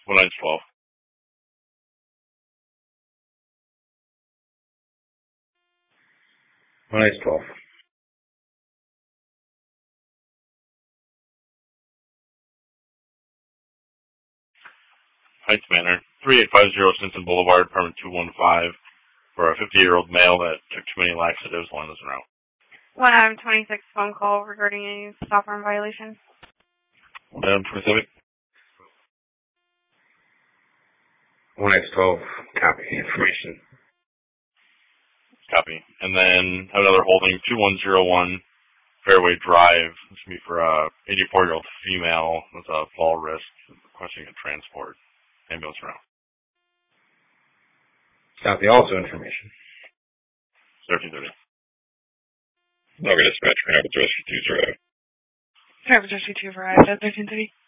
1912. One nine 12. Heights Manor, 3850 Simpson Boulevard, apartment 215, for a 50-year-old male that took too many laxatives while on his route. 126 phone call regarding a stop arm violation. 127. 1 12. Copy. Information. Copy. And then another holding 2101 Fairway Drive. This will be for a 84-year-old female with a fall wrist requesting a transport. Ambulance route. Copy. Also information. 1330. Okay, dispatch. Rapid Rescue 2 arrived. Rapid Rescue 2 arrived at 1330.